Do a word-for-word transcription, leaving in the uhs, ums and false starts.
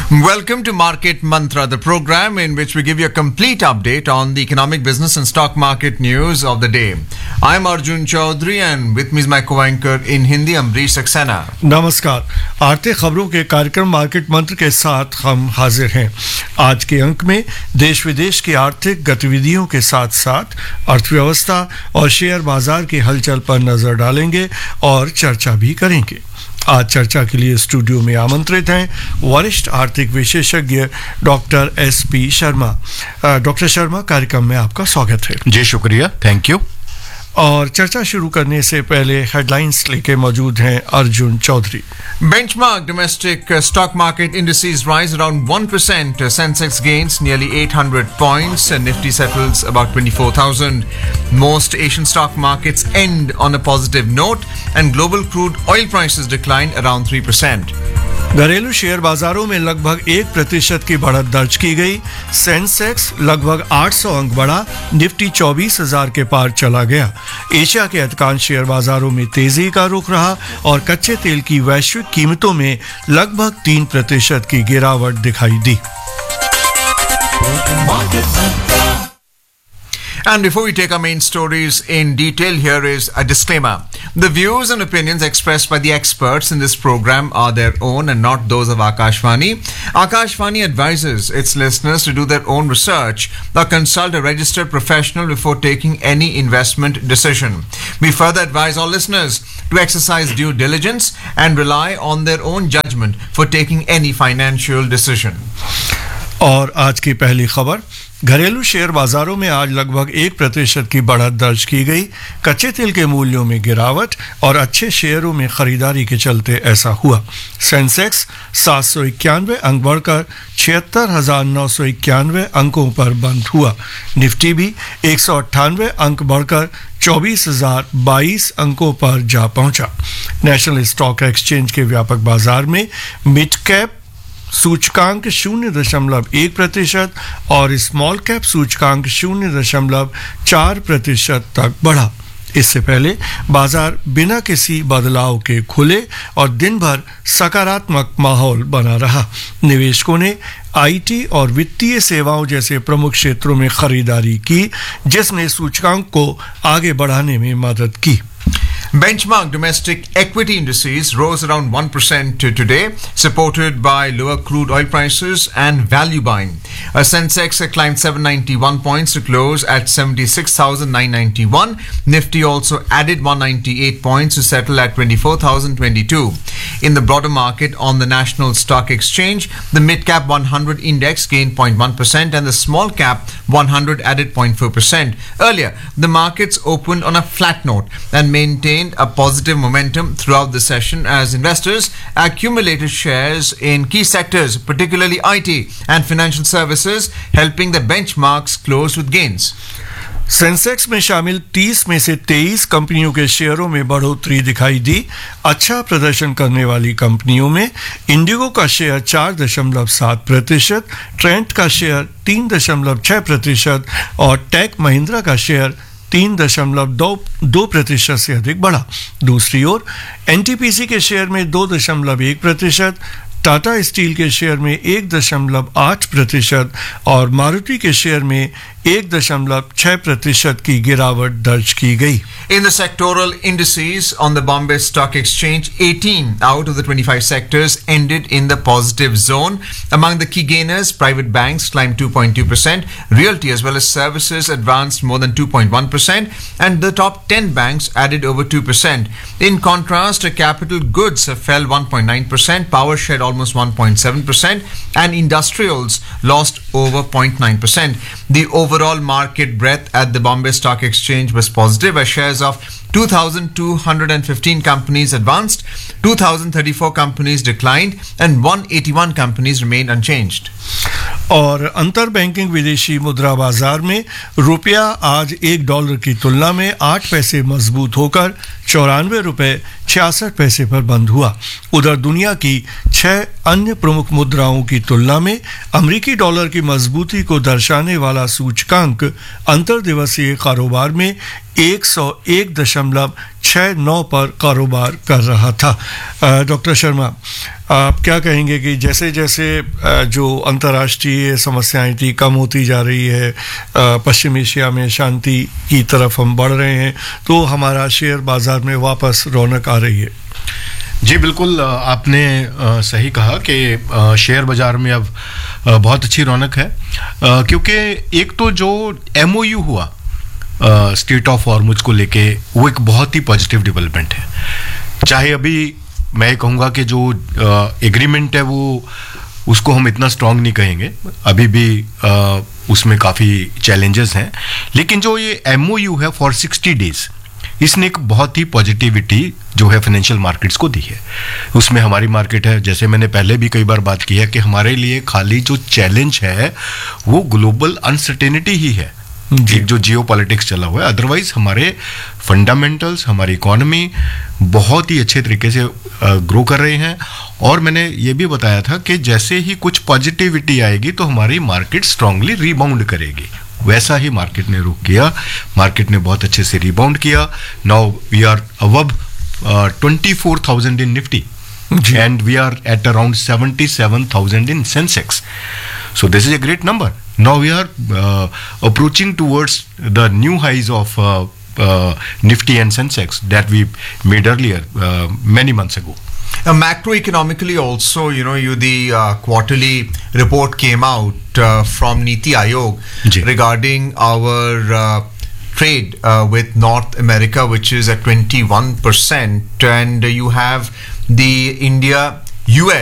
Welcome to Market Mantra, the program in which we give you a complete update on the economic, business and stock market news of the day. I'm Arjun Chaudhary and with me is my co-anchor in Hindi, Amrish Saxena. नमस्कार, आर्थिक खबरों के कार्यक्रम market मंत्र के साथ हम हाजिर हैं। आज के अंक में देश विदेश की आर्थिक गतिविधियों के साथ साथ अर्थव्यवस्था और शेयर बाजार की हलचल पर नजर डालेंगे और चर्चा भी करेंगे। आज चर्चा के लिए स्टूडियो में आमंत्रित हैं वरिष्ठ आर्थिक विशेषज्ञ doctor S P Sharma. Doctor Sharma, कार्यक्रम में आपका स्वागत है। जी शुक्रिया, थैंक यू। और चर्चा शुरू करने से पहले हेडलाइंस लेके मौजूद हैं Arjun Chaudhary. Benchmark domestic uh, stock market indices rise around one percent. Uh, Sensex gains nearly eight hundred points and Nifty settles about twenty-four thousand. Most Asian stock markets end on a positive note and global crude oil prices decline around three percent. घरेलू share बाजारों में लगभग एक प्रतिशत की बढ़त दर्ज की गई। सेंसेक्स लगभग आठ सौ अंक बढ़ा, निफ्टी चौबीस हजार के पार चला गया। एशिया के अधिकांश शेयर बाजारों में तेजी का रुख रहा और कच्चे तेल की वैश्विक कीमतों में लगभग तीन प्रतिशत की गिरावट दिखाई दी। And before we take our main stories in detail, here is a disclaimer. The views and opinions expressed by the experts in this program are their own and not those of Akashvani. Akashvani advises its listeners to do their own research or consult a registered professional before taking any investment decision. We further advise all listeners to exercise due diligence and rely on their own judgment for taking any financial decision. और आज की पहली खबर, घरेलू share बाजारों में आज लगभग एक प्रतिशत की बढ़त दर्ज की गई। कच्चे तेल के मूल्यों में गिरावट और अच्छे शेयरों में खरीदारी के चलते ऐसा हुआ। सेंसेक्स सात सौ इक्यानवे अंक बढ़कर छिहत्तर हजार नौ सौ इक्यानवे अंकों पर बंद हुआ। निफ्टी भी एक सौ अट्ठानवे अंक बढ़कर चौबीस हजार बाईस अंकों पर जा पहुंचा। नेशनल स्टॉक एक्सचेंज के व्यापक बाजार में मिड कैप सूचकांक शून्य दशमलव एक प्रतिशत और स्मॉल कैप सूचकांक शून्य दशमलव चार प्रतिशत तक बढ़ा। इससे पहले बाजार बिना किसी बदलाव के खुले और दिन भर सकारात्मक माहौल बना रहा। निवेशकों ने आईटी और वित्तीय सेवाओं जैसे प्रमुख क्षेत्रों में खरीदारी की, जिसने सूचकांक को आगे बढ़ाने में मदद की। Benchmark domestic equity indices rose around one percent today, supported by lower crude oil prices and value buying. A Sensex climbed seven hundred ninety-one points to close at seventy-six thousand nine hundred ninety-one. Nifty also added one hundred ninety-eight points to settle at twenty-four thousand twenty-two. In the broader market on the National Stock Exchange, the mid-cap one hundred index gained zero point one percent and the small-cap one hundred added zero point four percent. Earlier, the markets opened on a flat note and maintained a positive momentum throughout the session as investors accumulated shares in key sectors, particularly I T and financial services, helping the benchmarks close with gains. Sensex में शामिल तीस में से तेईस कंपनियों के शेयरों में बढ़ोतरी दिखाई दी। अच्छा प्रदर्शन करने वाली कंपनियों में इंडिगो का शेयर चार दशमलव सात प्रतिशत, ट्रेंट का शेयर तीन दशमलव छह प्रतिशत और टेक महिंद्रा का शेयर तीन दशमलव दो दो प्रतिशत से अधिक बढ़ा। दूसरी ओर एनटीपीसी के शेयर में दो दशमलव एक प्रतिशत, टाटा स्टील के शेयर में एक दशमलव आठ प्रतिशत और मारुति के शेयर में एक दशमलव छह प्रतिशत की गिरावट दर्ज की गई। In the sectoral indices on the Bombay Stock Exchange, eighteen out of the twenty-five sectors ended in the positive zone. Among the key gainers, private banks climbed two point two percent, realty as well as services advanced more than two point one percent, and the top ten banks added over two percent. In contrast, capital goods fell one point nine percent, power shed almost one point seven percent, and industrials lost over zero point nine percent. The overall market breadth at the Bombay Stock Exchange was positive as shares of two thousand two hundred fifteen companies advanced, two thousand thirty-four companies declined, and one hundred eighty-one companies remained unchanged. और अंतर banking विदेशी मुद्रा बाजार में रुपया आज एक dollar की तुलना में आठ पैसे मजबूत होकर चौरानवे रुपए छियासठ पैसे पर बंद हुआ। उधर दुनिया की छह अन्य प्रमुख मुद्राओं की तुलना में अमेरिकी डॉलर की मजबूती को दर्शाने वाला सूचकांक अंतर्दिवसीय कारोबार में एक सौ एक दशमलव छः नौ पर कारोबार कर रहा था। डॉक्टर शर्मा, आप क्या कहेंगे कि जैसे जैसे जो अंतर्राष्ट्रीय समस्याएं थी कम होती जा रही है, पश्चिम एशिया में शांति की तरफ हम बढ़ रहे हैं, तो हमारा शेयर बाजार में वापस रौनक आ रही है? जी बिल्कुल, आपने सही कहा कि शेयर बाजार में अब बहुत अच्छी रौनक है, क्योंकि एक तो जो एमओयू हुआ स्टेट ऑफ हॉर्मुज को लेके, वो एक बहुत ही पॉजिटिव डेवलपमेंट है। चाहे अभी मैं कहूँगा कि जो एग्रीमेंट है वो उसको हम इतना स्ट्रांग नहीं कहेंगे, अभी भी आ, उसमें काफ़ी चैलेंजेस हैं, लेकिन जो ये एमओयू है फॉर सिक्सटी डेज, इसने एक बहुत ही पॉजिटिविटी जो है फाइनेंशियल मार्केट्स को दी है। उसमें हमारी मार्केट है, जैसे मैंने पहले भी कई बार बात की है कि हमारे लिए खाली जो चैलेंज है वो ग्लोबल अनसर्टेनिटी ही है, एक जो जियो पॉलिटिक्स चला हुआ है। अदरवाइज हमारे फंडामेंटल्स, हमारी इकोनॉमी बहुत ही अच्छे तरीके से ग्रो कर रहे हैं। और मैंने ये भी बताया था कि जैसे ही कुछ पॉजिटिविटी आएगी तो हमारी मार्केट स्ट्रांगली रीबाउंड करेगी। वैसा ही मार्केट ने रुक किया, मार्केट ने बहुत अच्छे से रीबाउंड किया। Now we are above twenty four thousand in Nifty and we are at around seventy-seven thousand in Sensex. So this is a great number. Now we are uh, approaching towards the new highs of uh, uh, Nifty and Sensex that we made earlier, uh, many months ago. Uh, macroeconomically also, you know, you the uh, quarterly report came out uh, from Niti Aayog Ji. regarding our uh, trade uh, with North America, which is at twenty-one percent, and uh, you have the India U S